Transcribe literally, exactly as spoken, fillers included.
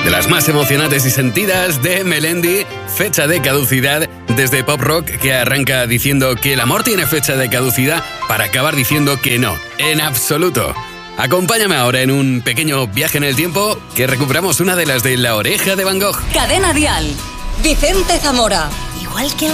de las más emocionantes y sentidas de Melendi, Fecha de caducidad, desde pop rock que arranca diciendo que el amor tiene fecha de caducidad para acabar diciendo que no, en absoluto. Acompáñame ahora en un pequeño viaje en el tiempo que recuperamos una de las de La Oreja de Van Gogh. Cadena Dial, Vicente Zamora. Igual que